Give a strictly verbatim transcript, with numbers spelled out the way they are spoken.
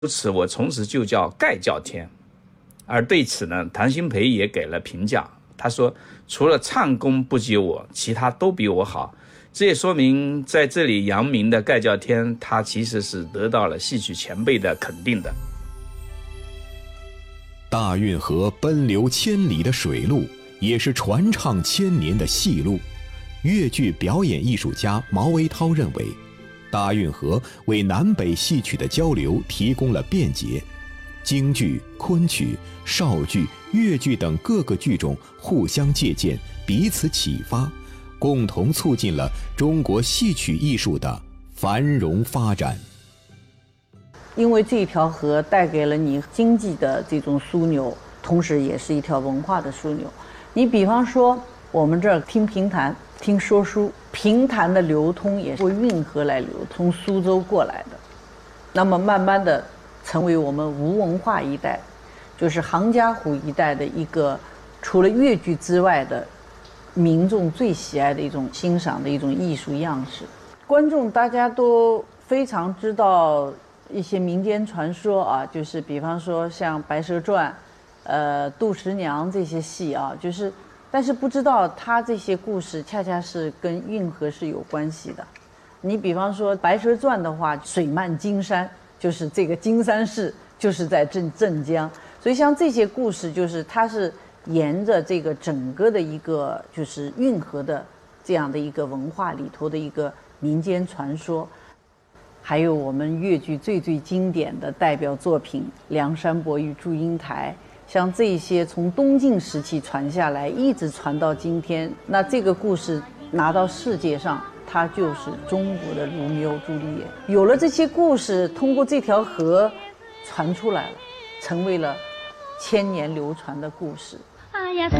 如此，我从此就叫盖叫天。而对此呢，谭鑫培也给了评价，他说除了唱功不及我，其他都比我好。这也说明在这里扬名的盖叫天，他其实是得到了戏曲前辈的肯定的。 大运河奔流千里的水路，也是传唱千年的戏路。越剧表演艺术家毛维涛认为，大运河为南北戏曲的交流提供了便捷，京剧、昆曲、绍剧、越剧等各个剧种互相借鉴，彼此启发，共同促进了中国戏曲艺术的繁荣发展。 因为这条河带给了你经济的这种枢纽，同时也是一条文化的枢纽。你比方说我们这儿听评弹、听说书，评弹的流通也是运河来流通，苏州过来的。那么慢慢的成为我们吴文化一带，就是杭嘉湖一带的一个除了越剧之外的民众最喜爱的一种欣赏的一种艺术样式。观众大家都非常知道一些民间传说啊，就是比方说像《白蛇传》、呃杜十娘这些戏啊，就是但是不知道它这些故事恰恰是跟运河是有关系的。你比方说《白蛇传》的话，水漫金山，就是这个金山寺就是在镇镇江，所以像这些故事，就是它是沿着这个整个的一个就是运河的这样的一个文化里头的一个民间传说。还有我们越剧最最经典的代表作品《梁山伯与祝英台》，像这些从东晋时期传下来，一直传到今天，那这个故事拿到世界上，它就是中国的罗密欧朱丽叶。有了这些故事，通过这条河传出来了，成为了千年流传的故事。